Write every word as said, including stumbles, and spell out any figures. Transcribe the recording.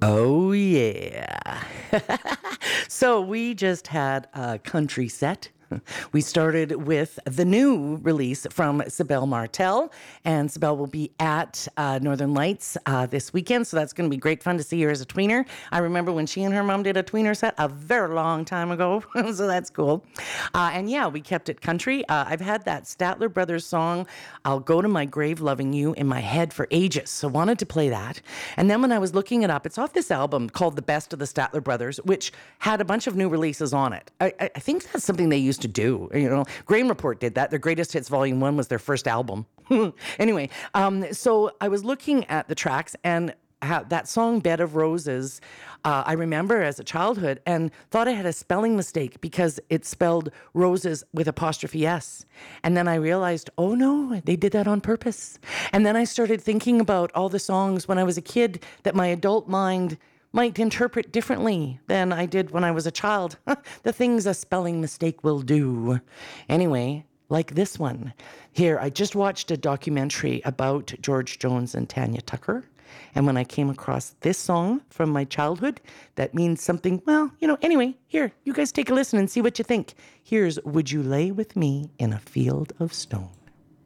Oh, yeah. So we just had a country set. We started with the new release from Sibel Martel, and Sibel will be at uh, Northern Lights uh, this weekend, so that's going to be great fun to see her as a tweener. I remember when she and her mom did a tweener set a very long time ago, so that's cool. Uh, and yeah, we kept it country. Uh, I've had that Statler Brothers song, I'll Go to My Grave Loving You, in my head for ages, so wanted to play that. And then when I was looking it up, it's off this album called The Best of the Statler Brothers, which had a bunch of new releases on it. I, I I think that's something they used to do. You know, Grain Report did that. Their Greatest Hits Volume One was their first album. Anyway, um, so I was looking at the tracks and how that song "Bed of Roses," uh, I remember as a childhood and thought I had a spelling mistake because it spelled roses with apostrophe s. And then I realized, oh no, they did that on purpose. And then I started thinking about all the songs when I was a kid that my adult mind might interpret differently than I did when I was a child. The things a spelling mistake will do. Anyway, like this one. Here, I just watched a documentary about George Jones and Tanya Tucker. And when I came across this song from my childhood, that means something, well, you know, anyway, here, you guys take a listen and see what you think. Here's Would You Lay With Me in a Field of Stone?